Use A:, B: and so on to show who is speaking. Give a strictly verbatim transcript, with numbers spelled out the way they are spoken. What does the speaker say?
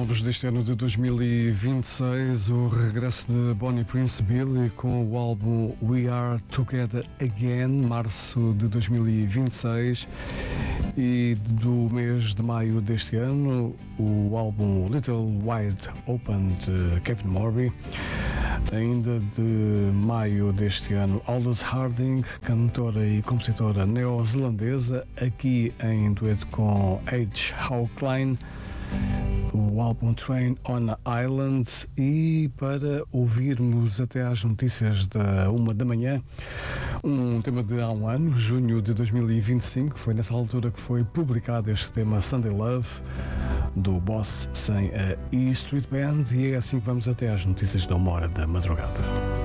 A: novos deste ano de dois mil e vinte e seis, o regresso de Bonnie Prince Billy com o álbum We Are Together Again, março de dois mil e vinte e seis, e do mês de maio deste ano, o álbum Little Wide Open de Kevin Morby. Ainda de maio deste ano, Aldous Harding, cantora e compositora neozelandesa, aqui em dueto com H. Hall Klein, o álbum Train on a Island. E para ouvirmos até às notícias da uma da manhã, um tema de há um ano, junho de dois mil e vinte e cinco, foi nessa altura que foi publicado este tema Sunday Love, do Boss sem a E Street Band, e é assim que vamos até às notícias da uma hora da madrugada.